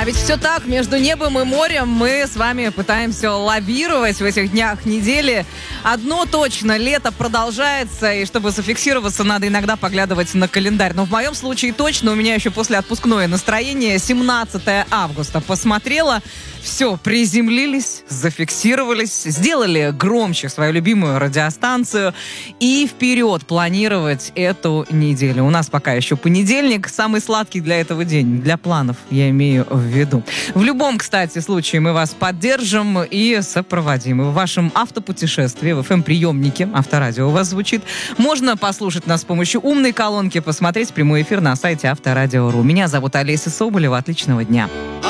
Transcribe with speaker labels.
Speaker 1: А ведь все так, между небом и морем мы с вами пытаемся лавировать в этих днях недели. Одно точно, лето продолжается, и чтобы зафиксироваться, надо иногда поглядывать на календарь. Но в моем случае точно, у меня еще после отпускное настроение. 17 августа посмотрела, все, приземлились, зафиксировались, сделали громче свою любимую радиостанцию и вперед планировать эту неделю. У нас пока еще понедельник, самый сладкий для этого день, для планов, я имею в виду. В любом, кстати, случае мы вас поддержим и сопроводим. И в вашем автопутешествии, в FM-приемнике, авторадио у вас звучит, можно послушать нас с помощью умной колонки, посмотреть прямой эфир на сайте Авторадио.ру. Меня зовут Олеся Соболева. Отличного дня.